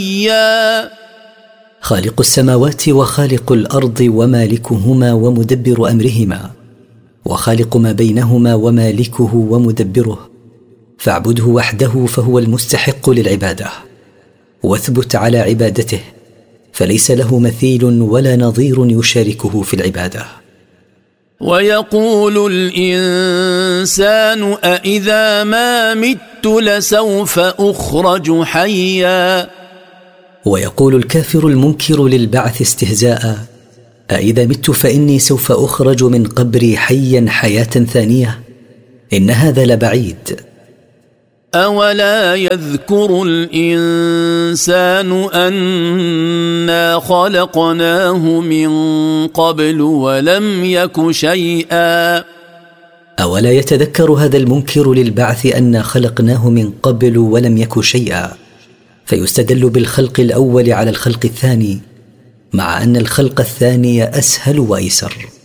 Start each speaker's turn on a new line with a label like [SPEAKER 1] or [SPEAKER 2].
[SPEAKER 1] خالق السماوات وخالق الأرض ومالكهما ومدبر أمرهما، وخالق ما بينهما ومالكه ومدبره، فاعبده وحده فهو المستحق للعبادة، واثبت على عبادته، فليس له مثيل ولا نظير يشاركه في العبادة.
[SPEAKER 2] ويقول الإنسان أإذا ما مت لسوف أخرج حيا.
[SPEAKER 1] ويقول الكافر المنكر للبعث استهزاء: أإذا مت فإني سوف أخرج من قبري حيا حياة ثانية، إن هذا لبعيد.
[SPEAKER 2] أولا يذكر الإنسان أنا خلقناه من قبل ولم يك شيئا.
[SPEAKER 1] أولا يتذكر هذا المنكر للبعث أنا خلقناه من قبل ولم يك شيئا، فيستدل بالخلق الأول على الخلق الثاني، مع أن الخلق الثاني أسهل وأيسر.